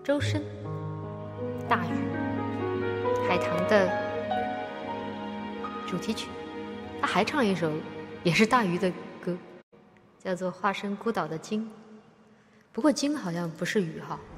周深，大鱼，海棠的主题曲。他还唱一首也是大鱼的歌，叫做《化身孤岛的鲸》。不过鲸好像不是鱼哈。